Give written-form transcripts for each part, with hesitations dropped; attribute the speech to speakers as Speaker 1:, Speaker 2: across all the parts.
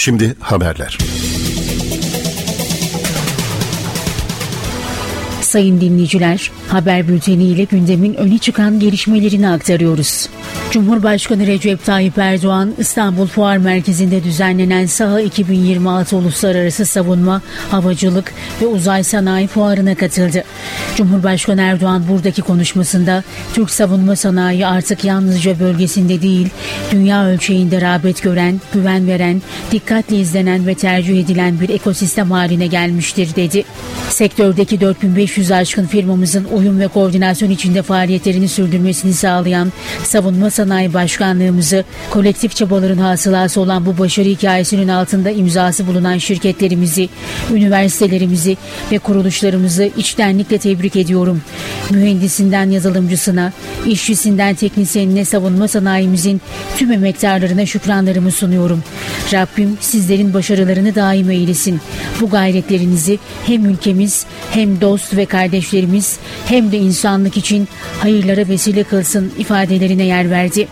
Speaker 1: Şimdi haberler.
Speaker 2: Sayın dinleyiciler, haber bülteni ile gündemin öne çıkan gelişmelerini aktarıyoruz. Cumhurbaşkanı Recep Tayyip Erdoğan, İstanbul Fuar Merkezi'nde düzenlenen SAHA 2026 Uluslararası Savunma, Havacılık ve Uzay Sanayi Fuarı'na katıldı. Cumhurbaşkanı Erdoğan buradaki konuşmasında, Türk savunma sanayi artık yalnızca bölgesinde değil, dünya ölçeğinde rağbet gören, güven veren, dikkatle izlenen ve tercih edilen bir ekosistem haline gelmiştir dedi. Sektördeki 4500 aşkın firmamızın uyum ve koordinasyon içinde faaliyetlerini sürdürmesini sağlayan Savunma Sanayi Başkanlığımızı, kolektif çabaların hasılası olan bu başarı hikayesinin altında imzası bulunan şirketlerimizi, üniversitelerimizi ve kuruluşlarımızı içtenlikle tebrik ediyorum. Mühendisinden yazılımcısına, işçisinden teknisyenine savunma sanayimizin tüm emektarlarına şükranlarımı sunuyorum. Rabbim sizlerin başarılarını daim eylesin. Bu gayretlerinizi hem ülkemiz hem dost ve kardeşlerimiz hem de insanlık için hayırlara vesile kılsın ifadelerine yer verdi.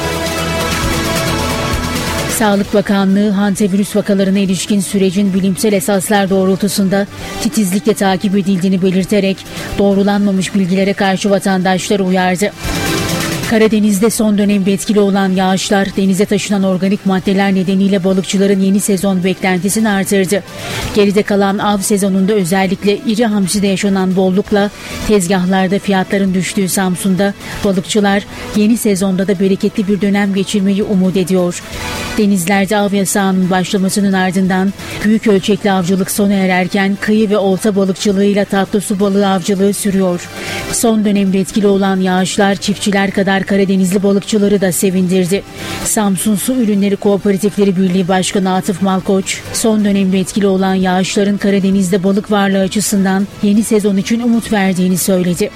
Speaker 2: Sağlık Bakanlığı, hantavirüs vakalarına ilişkin sürecin bilimsel esaslar doğrultusunda titizlikle takip edildiğini belirterek doğrulanmamış bilgilere karşı vatandaşları uyardı. Karadeniz'de son dönemde etkili olan yağışlar, denize taşınan organik maddeler nedeniyle balıkçıların yeni sezon beklentisini artırdı. Geride kalan av sezonunda özellikle iri hamside yaşanan bollukla tezgahlarda fiyatların düştüğü Samsun'da balıkçılar yeni sezonda da bereketli bir dönem geçirmeyi umut ediyor. Denizlerde av yasağının başlamasının ardından büyük ölçekli avcılık sona ererken kıyı ve olta balıkçılığıyla tatlı su balığı avcılığı sürüyor. Son dönemde etkili olan yağışlar çiftçiler kadar Karadenizli balıkçıları da sevindirdi. Samsun Su Ürünleri Kooperatifleri Birliği Başkanı Atıf Malkoç, son dönemde etkili olan yağışların Karadeniz'de balık varlığı açısından yeni sezon için umut verdiğini söyledi.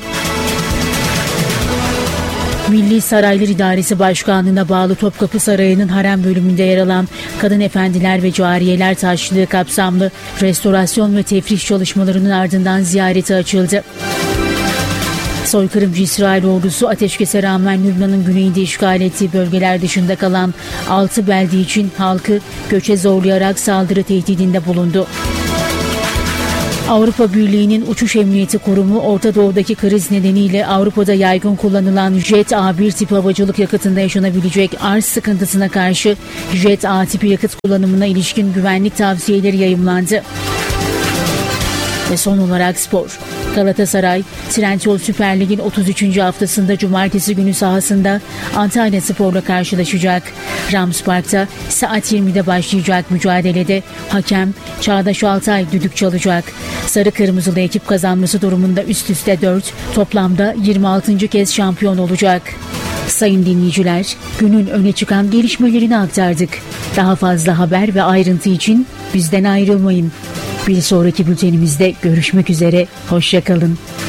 Speaker 2: Milli Saraylar İdaresi Başkanlığı'na bağlı Topkapı Sarayı'nın harem bölümünde yer alan Kadın Efendiler ve Cariyeler Taşlığı kapsamlı restorasyon ve tefriş çalışmalarının ardından ziyareti açıldı. Soykırımcı İsrail ordusu ateşkese rağmen Lübnan'ın güneyinde işgal ettiği bölgeler dışında kalan 6 belde için halkı göçe zorlayarak saldırı tehdidinde bulundu. Avrupa Birliği'nin Uçuş Emniyeti Kurumu, Orta Doğu'daki kriz nedeniyle Avrupa'da yaygın kullanılan Jet A1 tipi havacılık yakıtında yaşanabilecek arz sıkıntısına karşı Jet A tipi yakıt kullanımına ilişkin güvenlik tavsiyeleri yayımlandı. Ve son olarak spor. Galatasaray, Trendyol Süper Lig'in 33. haftasında cumartesi günü sahasında Antalyaspor'la karşılaşacak. Rams Park'ta saat 20'de başlayacak mücadelede hakem Çağdaş Altay düdük çalacak. Sarı Kırmızılı ekip kazanması durumunda üst üste 4, toplamda 26. kez şampiyon olacak. Sayın dinleyiciler, günün öne çıkan gelişmelerini aktardık. Daha fazla haber ve ayrıntı için bizden ayrılmayın. Bir sonraki bültenimizde görüşmek üzere, hoşça kalın.